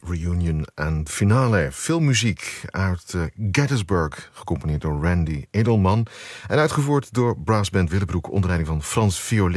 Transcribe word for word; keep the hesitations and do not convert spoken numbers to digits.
Reunion en Finale. Veel muziek uit uh, Gettysburg, gecomponeerd door Randy Edelman en uitgevoerd door brassband Willebroek onder leiding van Frans Violet.